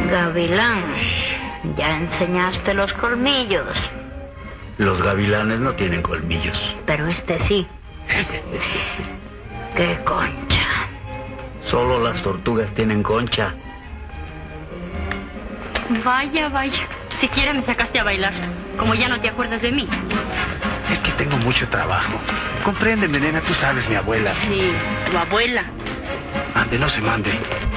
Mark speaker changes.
Speaker 1: Gavilán, ya enseñaste los colmillos.
Speaker 2: Los gavilanes no tienen colmillos.
Speaker 1: Pero este sí. ¡Qué concha!
Speaker 2: Solo las tortugas tienen concha.
Speaker 3: Vaya. Siquiera me sacaste a bailar. Como ya no te acuerdas de mí.
Speaker 4: Es que tengo mucho trabajo. Compréndeme, nena, tú sabes, mi abuela.
Speaker 3: Sí, tu abuela.
Speaker 4: Ande, no se mande.